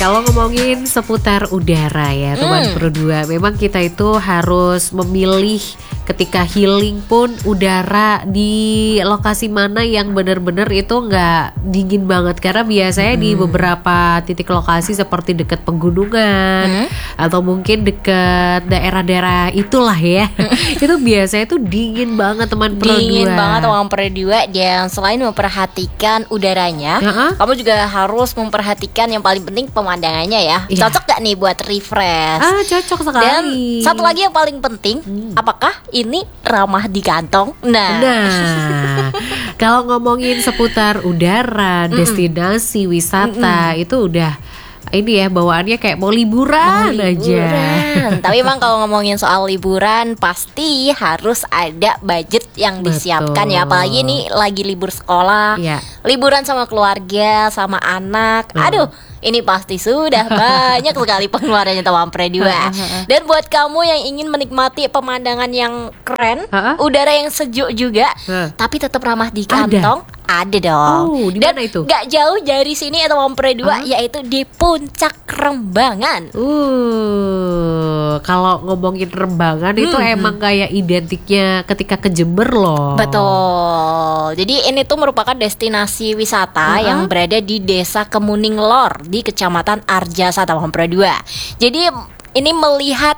Kalau ngomongin seputar udara ya teman Pro 2, memang kita itu harus memilih ketika healing pun udara di lokasi mana yang benar-benar itu nggak dingin banget. Karena biasanya di beberapa titik lokasi seperti dekat pegunungan atau mungkin dekat daerah-daerah itulah ya, itu biasanya itu dingin banget teman Pro 2. Dingin banget teman Pro 2. Dan selain memperhatikan udaranya, kamu juga harus memperhatikan yang paling penting pemandangannya ya. Cocok gak nih buat refresh? Cocok sekali. Dan satu lagi yang paling penting, apakah ini ramah di kantong? Nah, kalau ngomongin seputar udara, destinasi wisata itu udah ini ya bawaannya kayak mau liburan aja. Tapi emang kalau ngomongin soal liburan pasti harus ada budget yang disiapkan ya. Apalagi ini lagi libur sekolah, liburan sama keluarga, sama anak. Aduh, ini pasti sudah banyak sekali pengeluarannya teman Pro 2. Dan buat kamu yang ingin menikmati pemandangan yang keren, udara yang sejuk juga, tapi tetap ramah di kantong, ada dong. Dan itu gak jauh dari sini ya teman Pro 2, yaitu di Puncak Rembangan. Kalau ngomongin Rembangan itu emang kayak identiknya ketika ke Jember loh. Betul. Jadi ini tuh merupakan destinasi wisata yang berada di Desa Kemuning Lor di Kecamatan Arjasa teman Pro 2. Jadi ini melihat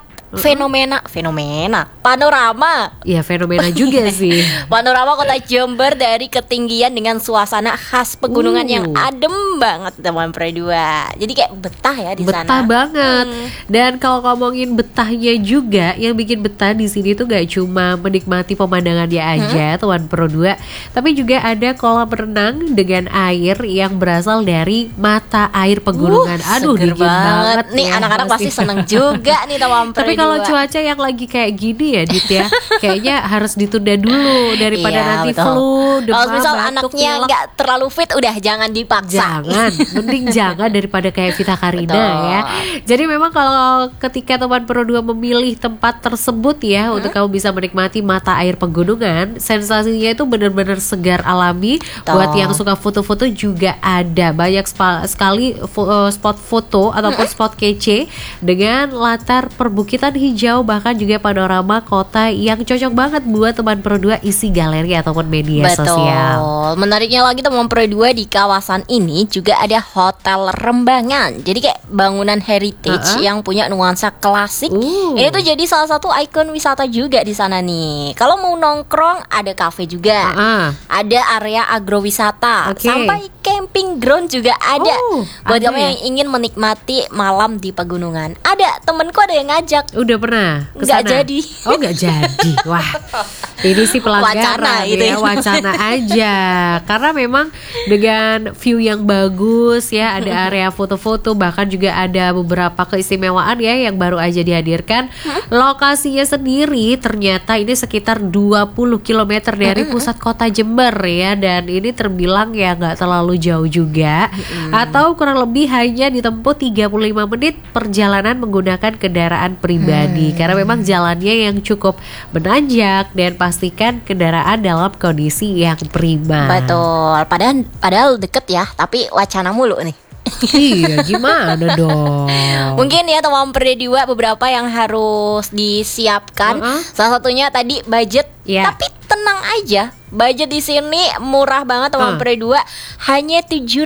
panorama. Ya fenomena juga sih. Panorama kota Jember dari ketinggian dengan suasana khas pegunungan yang adem banget teman Pro 2. Jadi kayak betah ya di sana. Betah banget. Dan kalau ngomongin betahnya juga, yang bikin betah di sini tuh gak cuma menikmati pemandangannya aja teman Pro 2, tapi juga ada kolam renang dengan air yang berasal dari mata air pegunungan. Aduh, dingin banget. Nih ya, anak-anak pasti seneng juga nih teman Pro 2. Tapi kalau cuaca yang lagi kayak gini ya Dit ya, kayaknya harus ditunda dulu daripada nanti flu, demam, kalau misal batuk, anaknya nggak terlalu fit, udah jangan dipaksa. Mending jangan daripada kayak Vita Karina ya. Jadi memang kalau ketika teman Pro 2 memilih tempat tersebut ya, untuk kamu bisa menikmati mata air pegunungan, sensasinya itu benar-benar segar alami. Buat yang suka foto-foto juga ada banyak sekali spot foto ataupun spot kece dengan latar perbukitan hijau, bahkan juga panorama kota yang cocok banget buat teman Pro 2 isi galeri ataupun media sosial. Menariknya lagi teman Pro 2, di kawasan ini juga ada Hotel Rembangan. Jadi kayak bangunan heritage yang punya nuansa klasik. Ini tuh jadi salah satu ikon wisata juga di sana nih. Kalau mau nongkrong ada cafe juga, ada area agrowisata, sampai camping ground juga ada. Buat kamu yang ingin menikmati malam di pegunungan, ada temenku ada yang ngajak. Udah pernah kesana? Nggak jadi. Oh nggak jadi. Wah, ini sih pelanggaran wacana gitu ya. Wacana aja. Karena memang dengan view yang bagus ya, ada area foto-foto, bahkan juga ada beberapa keistimewaan ya yang baru aja dihadirkan. Lokasinya sendiri ternyata ini sekitar 20 km dari pusat kota Jember ya, dan ini terbilang ya nggak terlalu jauh juga, atau kurang lebih hanya ditempuh 35 menit perjalanan menggunakan kendaraan pribadi. Karena memang jalannya yang cukup menanjak, dan pastikan kendaraan dalam kondisi yang prima. Betul. Padahal deket ya, tapi wacana mulu nih. Iya, gimana dong? Mungkin ya teman Pro 2 beberapa yang harus disiapkan. Salah satunya tadi budget. Tapi tenang aja, budget di sini murah banget teman Pro 2, hanya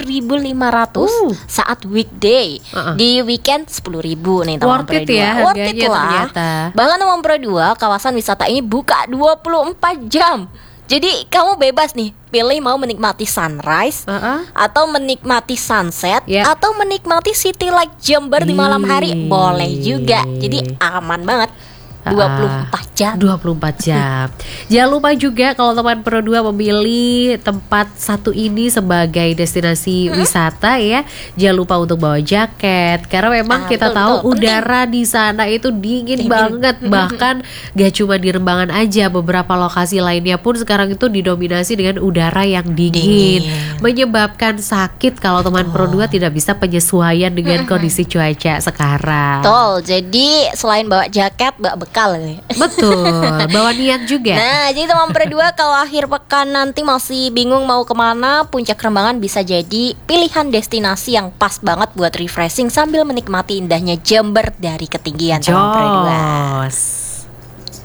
7.500 saat weekday. Di weekend 10.000 nih teman Pro 2. Ya, worth it lah. Bahkan teman Pro 2, kawasan wisata ini buka 24 jam. Jadi kamu bebas nih, pilih mau menikmati sunrise, atau menikmati sunset, atau menikmati city like Jember di malam hari, boleh juga. Jadi aman banget. 24 jam. 24 jam. Jangan lupa juga kalau teman Pro 2 memilih tempat satu ini sebagai destinasi wisata ya, jangan lupa untuk bawa jaket, karena memang kita tahu udara di sana itu dingin banget. Bahkan gak cuma di Rembangan aja, beberapa lokasi lainnya pun sekarang itu didominasi dengan udara yang dingin. Menyebabkan sakit kalau teman Pro 2 tidak bisa penyesuaian dengan kondisi cuaca sekarang. Betul. Jadi selain bawa jaket, bawa bekal nih. Betul. Betul, bawa niat juga. Nah, jadi teman berdua kalau akhir pekan nanti masih bingung mau kemana, Puncak Rembangan bisa jadi pilihan destinasi yang pas banget buat refreshing sambil menikmati indahnya Jember dari ketinggian teman berdua.